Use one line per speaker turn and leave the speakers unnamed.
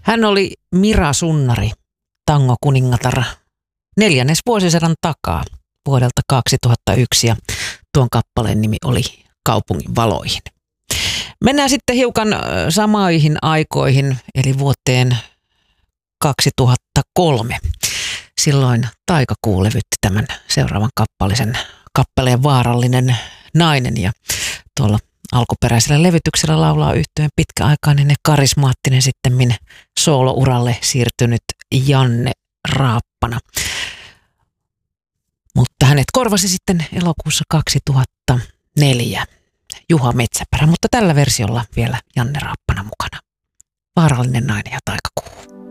Hän oli Mira Sunnari, tango-kuningatar 4. vuosisadan takaa vuodelta 2001 ja tuon kappaleen nimi oli Kaupungin valoihin. Mennään sitten hiukan samoihin aikoihin, eli vuoteen 2003. Silloin Taikakuu levytti tämän seuraavan kappaleen Vaarallinen nainen ja tuolla alkuperäisellä levytyksellä laulaa yhtyeen pitkäaikainen ja karismaattinen sittemmin soolouralle siirtynyt Janne Raappana. Mutta hänet korvasi sitten elokuussa 2004 Juha Metsäperä, mutta tällä versiolla vielä Janne Raappana mukana. Vaarallinen nainen ja Taikakuu.